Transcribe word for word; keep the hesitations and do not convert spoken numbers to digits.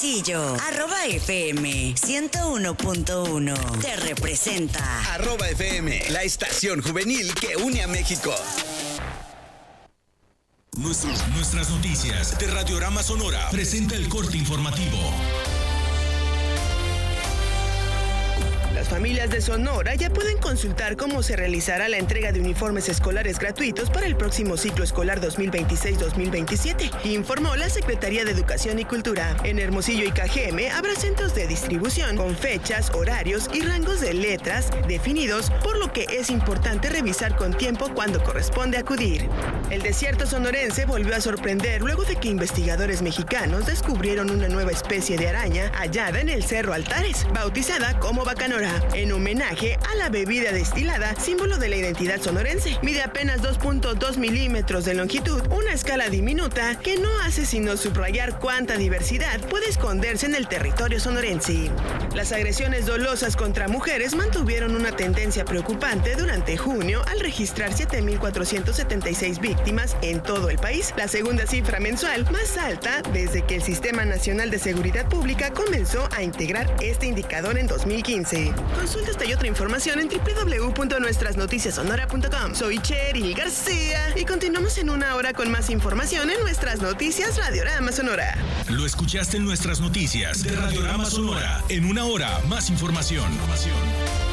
Hermosillo, arroba F M ciento uno punto uno. Te representa. Arroba F M, la estación juvenil que une a México. Nuestros, nuestras noticias de Radiorama Sonora presenta el corte informativo. Las familias de Sonora ya pueden consultar cómo se realizará la entrega de uniformes escolares gratuitos para el próximo ciclo escolar dos mil veintiséis dos mil veintisiete, informó la Secretaría de Educación y Cultura. En Hermosillo y K G M habrá centros de distribución con fechas, horarios y rangos de letras definidos, por lo que es importante revisar con tiempo cuándo corresponde acudir. El desierto sonorense volvió a sorprender luego de que investigadores mexicanos descubrieron una nueva especie de araña hallada en el Cerro Altares, bautizada como bacanora, en homenaje a la bebida destilada, símbolo de la identidad sonorense. Mide apenas dos punto dos milímetros de longitud, una escala diminuta que no hace sino subrayar cuánta diversidad puede esconderse en el territorio sonorense. Las agresiones dolosas contra mujeres mantuvieron una tendencia preocupante durante junio al registrar siete mil cuatrocientas setenta y seis víctimas en todo el país, la segunda cifra mensual más alta desde que el Sistema Nacional de Seguridad Pública comenzó a integrar este indicador en dos mil quince. Consulta esta y otra información en doble u doble u doble u punto nuestras noticias sonora punto com. Soy Cheryl García y continuamos en una hora con más información en Nuestras Noticias Radiorama Sonora. Lo escuchaste en Nuestras Noticias de Radiorama Sonora. En una hora, más información.